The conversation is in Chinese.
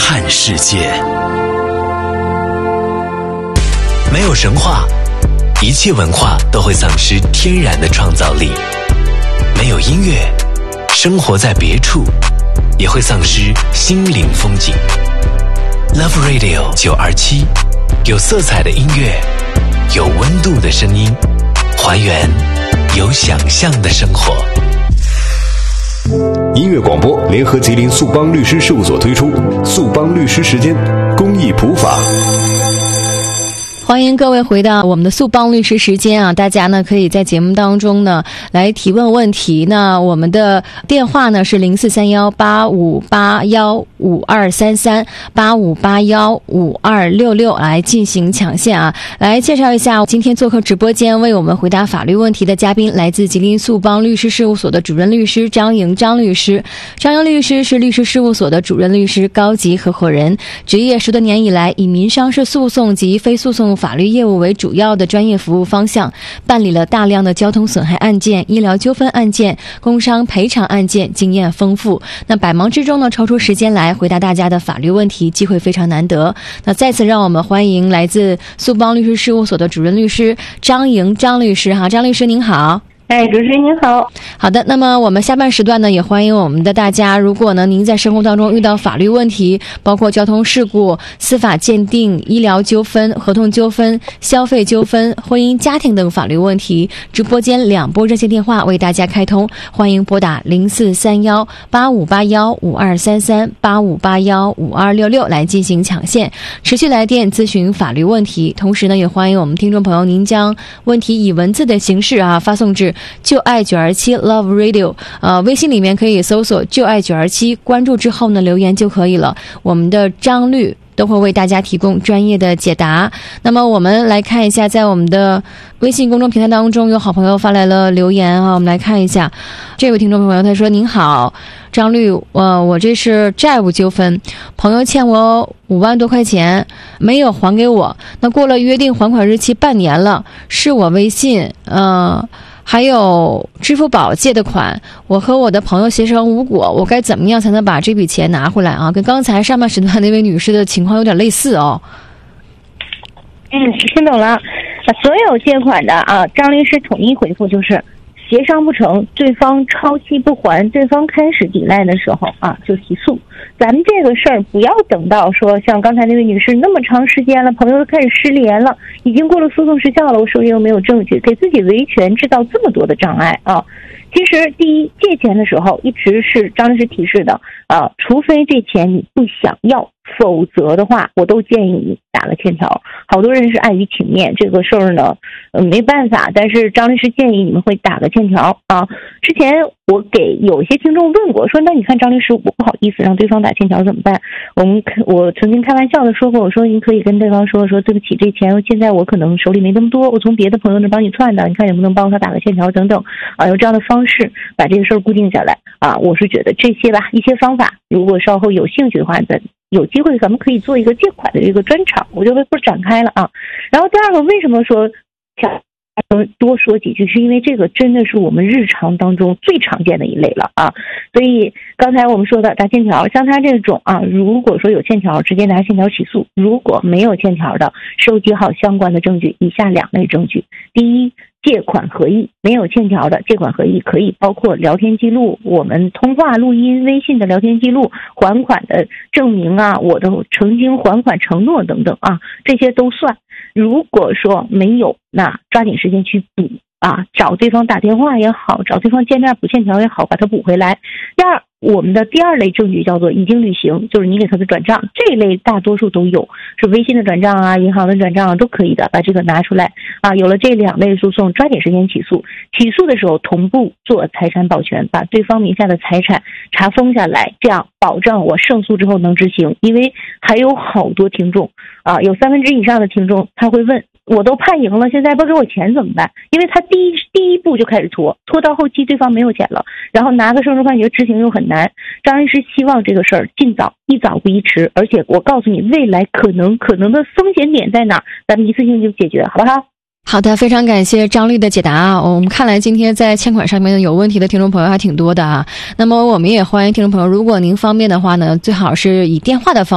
看世界。没有神话，一切文化都会丧失天然的创造力；没有音乐，生活在别处也会丧失心灵风景。Love Radio 927，有色彩的音乐，有温度的声音，还原有想象的生活。 音乐广播联合吉林速邦律师事务所推出速邦律师时间公益普法。 欢迎各位回到我们的速邦律师时间啊！大家呢可以在节目当中呢来提问问题。那我们的电话呢是04318581523385815266来进行抢线啊！来介绍一下今天做客直播间为我们回答法律问题的嘉宾，来自吉林速邦律师事务所的主任律师张莹张律师。张莹律师是律师事务所的主任律师、高级合伙人，职业10多年以来以民商事诉讼及非诉讼法律业务为主要的专业服务方向，办理了大量的交通损害案件、医疗纠纷案件、工伤赔偿案件，经验丰富。那百忙之中呢，抽出时间来回答大家的法律问题，机会非常难得。那再次让我们欢迎来自速邦律师事务所的主任律师张莹张律师哈，张律师您好。 主持人您好。 好的，那么我们下半时段呢，也欢迎我们的大家，如果呢您在生活当中遇到法律问题，包括交通事故、司法鉴定、医疗纠纷、合同纠纷、消费纠纷、婚姻家庭等法律问题，直播间2拨热线电话为大家开通，欢迎拨打04318581523385815266来进行抢线，持续来电咨询法律问题。同时呢，也欢迎我们听众朋友您将问题以文字的形式发送至就爱927 Love Radio， 微信里面可以搜索就爱927，关注之后呢留言就可以了。我们的张律都会为大家提供专业的解答。那么我们来看一下，在我们的微信公众平台当中有好朋友发来了留言我们来看一下。这位听众朋友他说：您好张律，我这是债务纠纷，朋友欠我5万多块钱没有还给我，那过了约定还款日期半年了，是我微信还有支付宝借的款，我和我的朋友协商无果，我该怎么样才能把这笔钱拿回来啊？跟刚才上半时段那位女士的情况有点类似哦。 听懂了。所有借款的张律师统一回复就是协商不成，对方超期不还，对方开始抵赖的时候就提诉。咱们这个事儿不要等到说像刚才那位女士那么长时间了，朋友都开始失联了，已经过了诉讼时效了，我手里又没有证据，给自己维权制造这么多的障碍其实第一，借钱的时候一直是张律师提示的除非这钱你不想要，否则的话我都建议你打了欠条。好多人是碍于情面，这个事儿呢没办法，但是张律师建议你们会打个欠条之前我给有些听众问过，说那你看张律师，我不好意思让对方打欠条怎么办？我曾经开玩笑的说过，我说您可以跟对方说对不起，这钱现在我可能手里没那么多，我从别的朋友那帮你串的，你看能不能帮他打个欠条等等用这样的方式把这个事儿固定下来我是觉得这些一些方法，如果稍后有兴趣的话，有机会咱们可以做一个借款的这个专场，我就不展开了然后第二个，为什么说想多说几句，是因为这个真的是我们日常当中最常见的一类了所以刚才我们说的打欠条，像他这种如果说有欠条，直接拿欠条起诉；如果没有欠条的，收集好相关的证据，以下2类证据。第一，借款合意，没有欠条的借款合意可以包括聊天记录、我们通话录音、微信的聊天记录、还款的证明我的曾经还款承诺等等这些都算。如果说没有，那抓紧时间去补找对方打电话也好，找对方见面补欠条也好，把它补回来。第二，我们的第2类证据叫做已经履行，就是你给他的转账，这一类大多数都有，是微信的转账银行的转账都可以的，把这个拿出来有了这2类诉讼，抓紧时间起诉。起诉的时候同步做财产保全，把对方名下的财产查封下来，这样保障我胜诉之后能执行。因为还有好多听众有1/3以上的听众他会问，我都判赢了，现在不给我钱怎么办？因为他第一步就开始拖到后期对方没有钱了，然后拿个胜诉判决执行又很难。张律师希望这个事儿尽早，一早不宜迟，而且我告诉你未来可能的风险点在哪，咱们一次性就解决，好不好？ 好的，非常感谢张律的解答我们看来今天在欠款上面有问题的听众朋友还挺多的那么我们也欢迎听众朋友，如果您方便的话呢，最好是以电话的方